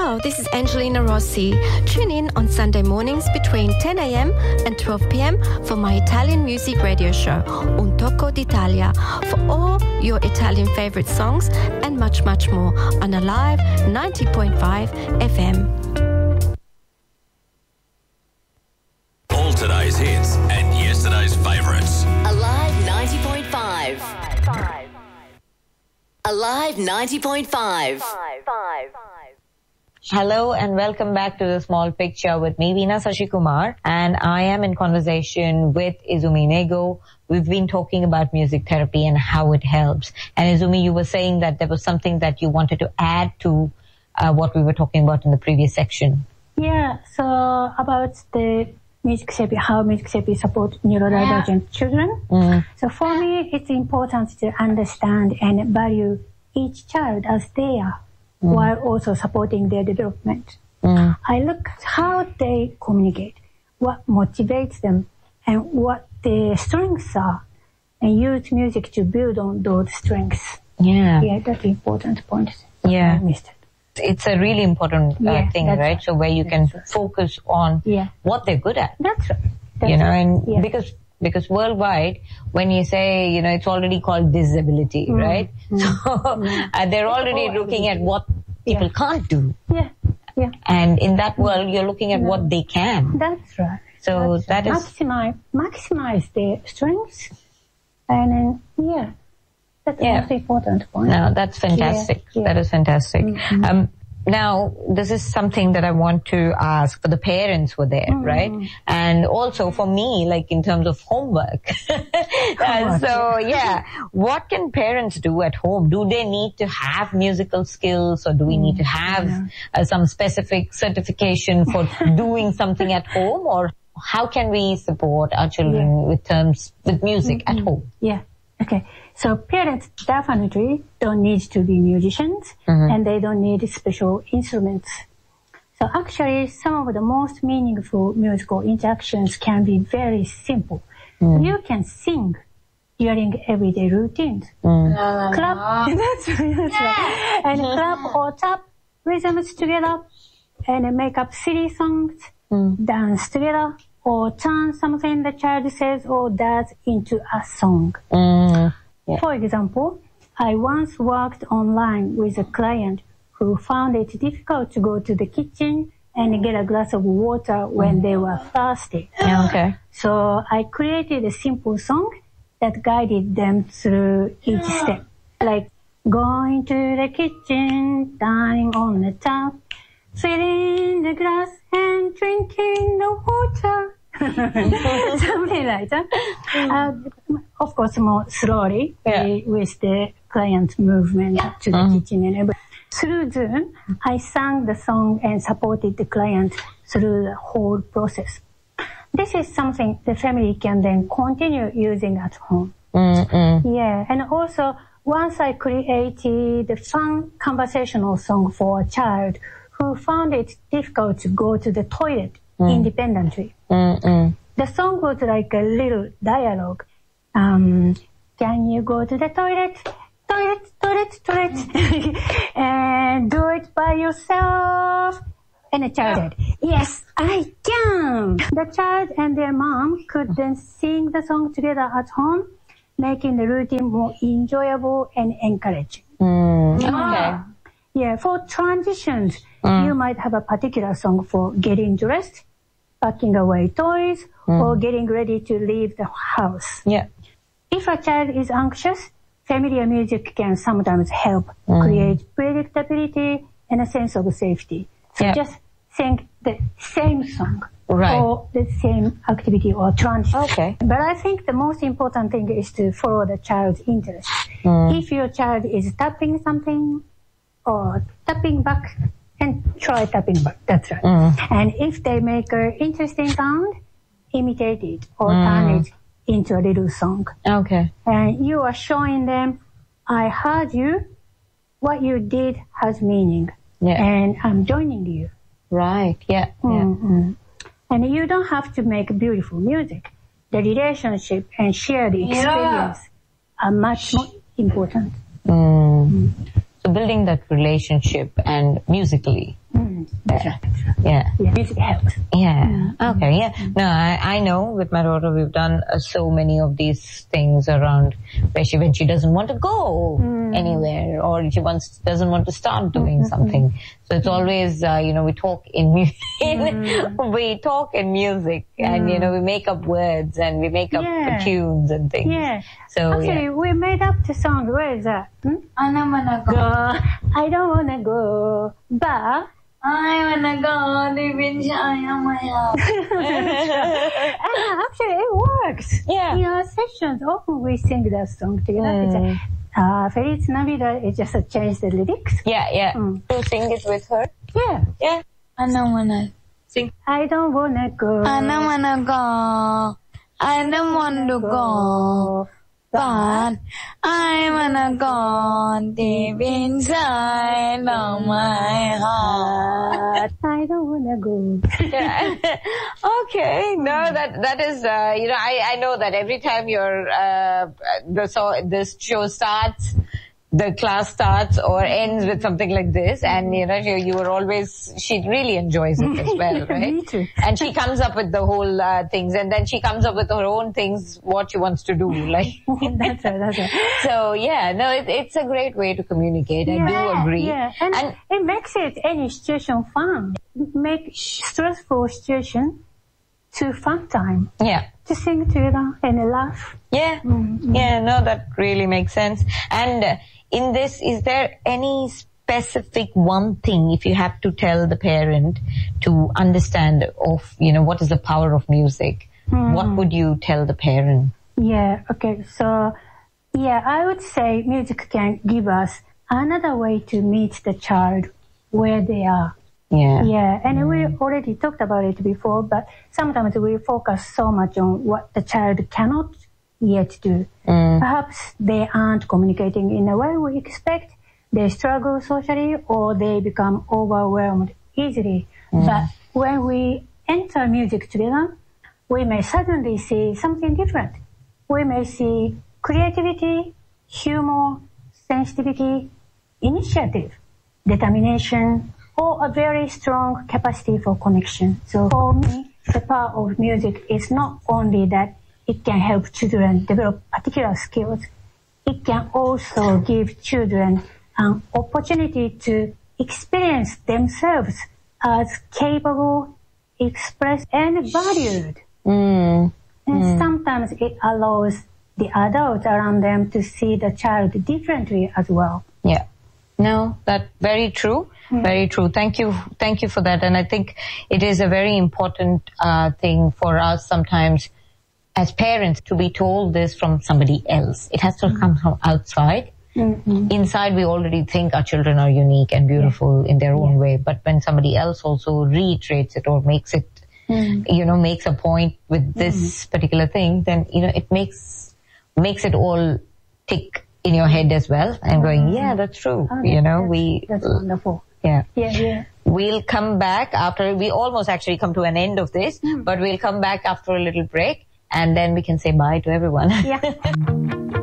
Ciao, this is Angelina Rossi. Tune in on Sunday mornings between 10 a.m. and 12 p.m. for my Italian music radio show, Un Tocco d'Italia, for all your Italian favorite songs and much, much more on Alive 90.5 FM. All today's hits and yesterday's favourites. Alive 90.5. Alive 90.5. Hello and welcome back to The Small Picture with me, Veena Sasikumar, and I am in conversation with Izumi Nego. We've been talking about music therapy and how it helps. And Izumi, you were saying that there was something that you wanted to add to what we were talking about in the previous section. Yeah, so about the music therapy, how music therapy supports neurodivergent children. So for me, it's important to understand and value each child as they are, while also supporting their development. I look at how they communicate, what motivates them, and what their strengths are, and use music to build on those strengths. Yeah, that's an important point. Yeah. I missed it. It's a really important thing, right? So where you can focus on what they're good at. That's right. Because worldwide, when you say, it's already called disability, right? So they're already looking at what people can't do. Yeah. And in that world, you're looking at what they can. That's right. So that is... Maximize their strengths. And then, that's the most important point. No, that's fantastic. That is fantastic. Now, this is something that I want to ask for the parents who are there, right? And also for me, like in terms of homework. What can parents do at home? Do they need to have musical skills, or do we need to have some specific certification for doing something at home? Or how can we support our children with music at home? Yeah. Okay. So parents definitely don't need to be musicians, and they don't need special instruments. So actually, some of the most meaningful musical interactions can be very simple. You can sing during everyday routines. Clap, that's right. And clap or tap rhythms together, and make up silly songs, dance together, or turn something the child says or does into a song. For example, I once worked online with a client who found it difficult to go to the kitchen and get a glass of water when they were thirsty. So I created a simple song that guided them through each step, like going to the kitchen, turning on the tap, filling the glass and drinking the water. Something like that. Of course, more slowly with the client movement to the kitchen and everything. Through Zoom, I sang the song and supported the client through the whole process. This is something the family can then continue using at home. And also, once I created a fun conversational song for a child who found it difficult to go to the toilet independently. The song was like a little dialogue. Can you go to the toilet? And do it by yourself. And the child said, yes, I can. The child and their mom could then sing the song together at home, making the routine more enjoyable and encouraging. For transitions, you might have a particular song for getting dressed, packing away toys, or getting ready to leave the house. If a child is anxious, familiar music can sometimes help create predictability and a sense of safety. So just sing the same song for the same activity or transition. But I think the most important thing is to follow the child's interest. If your child is tapping something or tapping back, and try tapping back. That's right. And if they make an interesting sound, imitate it or turn it into a little song. And you are showing them, I heard you, what you did has meaning. And I'm joining you. And you don't have to make beautiful music. The relationship and shared experience are much more important. So building that relationship and musically Yeah. Music helps. Yeah. Okay. Yeah. No, I know with my daughter we've done so many of these things around where when she doesn't want to go anywhere or she doesn't want to start doing something. So it's always, we talk in music, we talk in music and, we make up words and we make up tunes and things. Yeah. So, actually, we made up the song. Where is that? I don't wanna go. I don't wanna go, but I wanna go live in my house. Actually, it works. Yeah. In our sessions, often we sing that song together. Feliz Navidad, it just changed the lyrics. Yeah. To sing it with her. Yeah. I don't wanna Sing. I don't wanna go. I don't wanna go. I don't want to go. But I wanna go deep inside of my heart. I don't wanna go. Yeah. Okay. No, that is, I know that every time this show starts, the class starts or ends with something like this, and you were always, she really enjoys it as well, right? Me too. And she comes up with the whole things, and then she comes up with her own things, what she wants to do, like. That's right. So it's a great way to communicate. I do agree. Yeah, and it makes any situation fun. Make stressful situation to fun time. Yeah. To sing together and laugh. Yeah. Yeah, no, that really makes sense. And in this, is there any specific one thing, if you have to tell the parent to understand of, what is the power of music, what would you tell the parent? Yeah, okay. So, I would say music can give us another way to meet the child where they are. Yeah. And we already talked about it before, but sometimes we focus so much on what the child cannot yet do. Perhaps they aren't communicating in a way we expect. They struggle socially or they become overwhelmed easily. But when we enter music together, we may suddenly see something different. We may see creativity, humor, sensitivity, initiative, determination, or a very strong capacity for connection. So for me, the power of music is not only that it can help children develop particular skills, it can also give children an opportunity to experience themselves as capable, expressed, and valued. And sometimes it allows the adults around them to see the child differently as well. Yeah. No, that's very true. Very true. Thank you for that. And I think it is a very important thing for us sometimes as parents to be told this from somebody else. It has to come from outside. Inside we already think our children are unique and beautiful in their own way. But when somebody else also reiterates it or makes it, makes a point with this particular thing, then, it makes it all tick in your head as well and going, yeah, that's true. That's wonderful. Yeah. We'll come back after, we almost actually come to an end of this, but we'll come back after a little break and then we can say bye to everyone. Yeah.